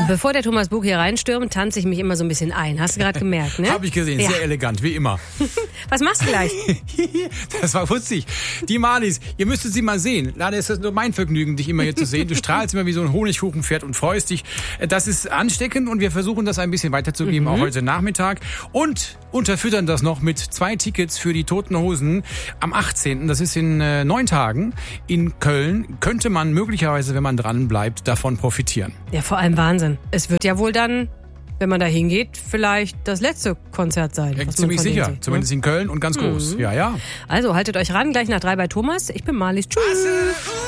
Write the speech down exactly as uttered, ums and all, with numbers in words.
Bevor der Thomas Bug hier reinstürmt, tanze ich mich immer so ein bisschen ein. Hast du gerade gemerkt, ne? Hab ich gesehen, Ja. sehr elegant, wie immer. Was machst du gleich? Das war putzig. Die Marlies, ihr müsstet sie mal sehen. Leider ist das nur mein Vergnügen, dich immer hier zu sehen. Du strahlst immer wie so ein Honigkuchenpferd und freust dich. Das ist ansteckend und wir versuchen das ein bisschen weiterzugeben, Mhm. auch heute Nachmittag. Und unterfüttern das noch mit zwei Tickets für die Toten Hosen am achtzehnten Das ist in äh, neun Tagen in Köln. Könnte man möglicherweise, wenn man dran bleibt, davon profitieren. Ja, vor allem Wahnsinn. Es wird ja wohl dann, wenn man da hingeht, vielleicht das letzte Konzert sein. Ja, was man ziemlich von denen sicher. sieht, ne? Zumindest in Köln und ganz groß. Ja, ja. Also haltet euch ran, gleich nach drei bei Thomas. Ich bin Marlies. Tschüss.